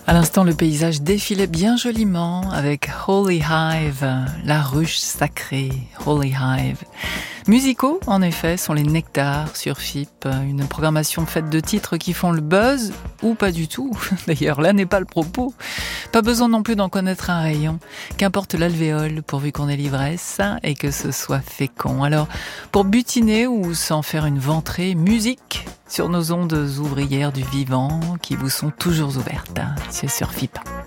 À l'instant, le paysage défilait bien joliment avec Holy Hive, la ruche sacrée, Holy Hive. Musicaux, en effet, sont les nectars sur FIP, une programmation faite de titres qui font le buzz, ou pas du tout. D'ailleurs, là n'est pas le propos. Pas besoin non plus d'en connaître un rayon. Qu'importe l'alvéole, pourvu qu'on ait l'ivresse et que ce soit fécond. Alors, pour butiner ou s'en faire une ventrée, musique sur nos ondes ouvrières du vivant qui vous sont toujours ouvertes. C'est sur FIP.